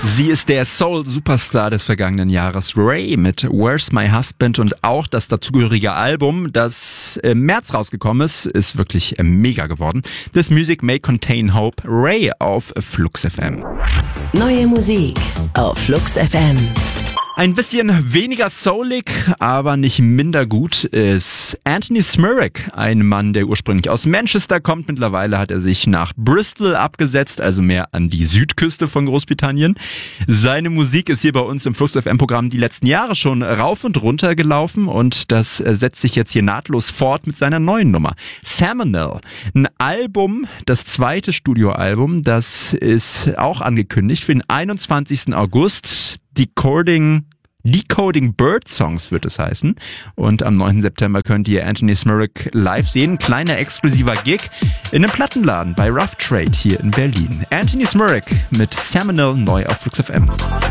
Sie ist der Soul-Superstar des vergangenen Jahres, Ray, mit Where's My Husband, und auch das dazugehörige Album, das im März rausgekommen ist wirklich mega geworden. This Music May Contain Hope, Ray auf Flux FM. Neue Musik auf Flux FM. Ein bisschen weniger soulig, aber nicht minder gut ist Anthony Smirek, ein Mann, der ursprünglich aus Manchester kommt. Mittlerweile hat er sich nach Bristol abgesetzt, also mehr an die Südküste von Großbritannien. Seine Musik ist hier bei uns im Flux FM-Programm die letzten Jahre schon rauf und runter gelaufen, und das setzt sich jetzt hier nahtlos fort mit seiner neuen Nummer. Seminole, ein Album, das zweite Studioalbum, das ist auch angekündigt für den 21. August. Decoding Bird Songs wird es heißen. Und am 9. September könnt ihr Anthony Smirek live sehen. Kleiner exklusiver Gig in einem Plattenladen bei Rough Trade hier in Berlin. Anthony Smirek mit Seminole neu auf Flux FM.